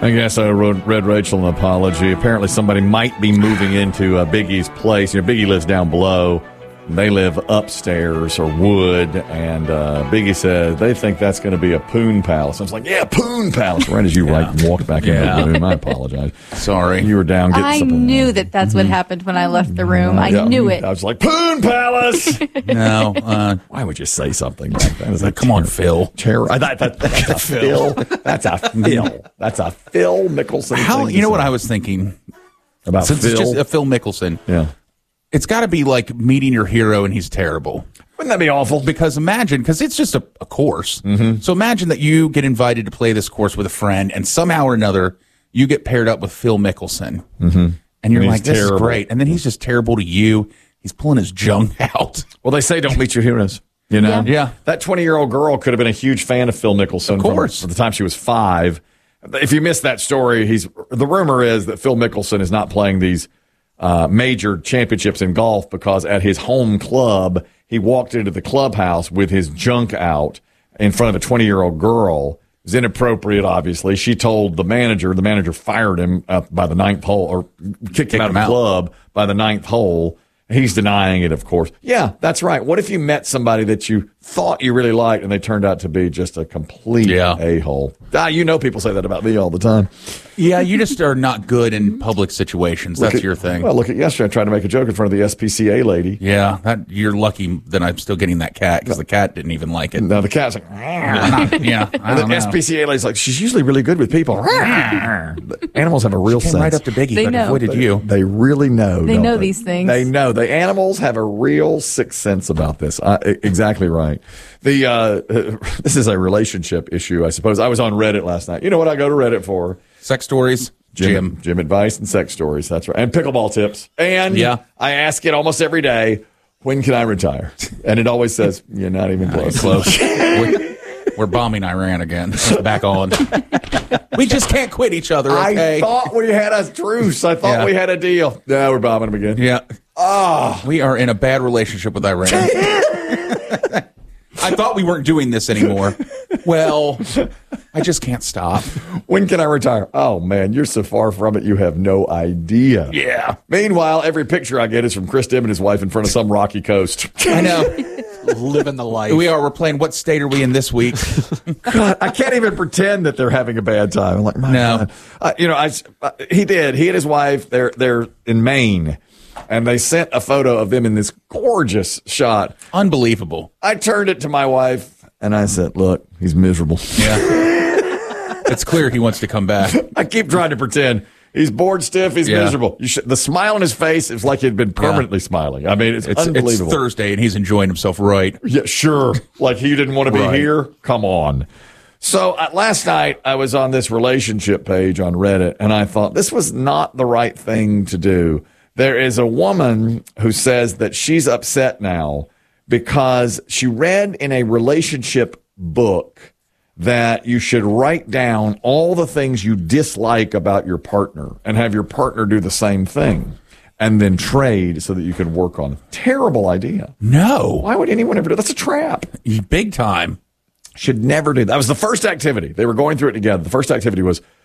I guess I read Rachel an apology. Apparently somebody might be moving into Big E's place. Big E lives down below. They live upstairs or wood, and Biggie said they think that's going to be a poon palace. I was like, yeah, poon palace. Right as you walked back into the room, I apologize. Sorry. You were down getting something. I knew that's what happened when I left the room. I knew it. I was like, poon palace. No. Why would you say something like that? Like, come on, Phil. That's a Phil. That's a Phil. That's a Phil Mickelson. You know what I was thinking? About Since Phil? it's just a Phil Mickelson. Yeah. It's got to be like meeting your hero and he's terrible. Wouldn't that be awful? Because it's just a course. Mm-hmm. So imagine that you get invited to play this course with a friend and somehow or another you get paired up with Phil Mickelson. Mm-hmm. And you're like, this terrible. is great. And then he's just terrible to you. He's pulling his junk out. Well, they say don't meet your heroes. You know? Yeah. That 20-year-old girl could have been a huge fan of Phil Mickelson. Of course. From the time she was 5. If you missed that story, the rumor is that Phil Mickelson is not playing these major championships in golf because at his home club, he walked into the clubhouse with his junk out in front of a 20-year-old girl. It was inappropriate, obviously. She told the manager. The manager fired him by the 9th hole, or kicked him out of the club by the 9th hole. He's denying it, of course. Yeah, that's right. What if you met somebody that you thought you really liked and they turned out to be just a complete a-hole? People say that about me all the time. Yeah, you just are not good in public situations. That's your thing. Well, look at yesterday. I tried to make a joke in front of the SPCA lady. Yeah, you're lucky that I'm still getting that cat because the cat didn't even like it. No, the cat's like, I don't know. SPCA lady's like, she's usually really good with people. Animals have a real sense. Came right up to Biggie, but avoided you. They really know. They know these things. They know. The animals have a real sixth sense about this. Exactly right. This is a relationship issue, I suppose. I was on Reddit last night. You know what I go to Reddit for? Sex stories. Gym advice and sex stories. That's right. And pickleball tips. And I ask it almost every day, when can I retire? And it always says, you're not even close. We're bombing Iran again. Back on. We just can't quit each other, okay? I thought we had a truce. I thought we had a deal. No, we're bombing them again. Yeah. We are in a bad relationship with Iran. I thought we weren't doing this anymore. Well, I just can't stop. When can I retire? Oh, man, you're so far from it, you have no idea. Yeah. Meanwhile, every picture I get is from Chris Dim and his wife in front of some rocky coast. I know. Living the life. We're playing What State Are We in this week? God, I can't even pretend that they're having a bad time. I'm like, my God. He did. He and his wife, they're in Maine. And they sent a photo of them in this gorgeous shot. Unbelievable. I turned it to my wife, and I said, look, he's miserable. Yeah. It's clear he wants to come back. I keep trying to pretend. He's bored stiff. He's miserable. The smile on his face is like he'd been permanently smiling. I mean, it's unbelievable. It's Thursday, and he's enjoying himself right. Yeah, sure. Like he didn't want to be here? Come on. So last night, I was on this relationship page on Reddit, and I thought this was not the right thing to do. There is a woman who says that she's upset now because she read in a relationship book that you should write down all the things you dislike about your partner and have your partner do the same thing and then trade so that you can work on it. Terrible idea. No. Why would anyone ever do that? That's a trap. Big time. Should never do that. That was the first activity. They were going through it together. The first activity was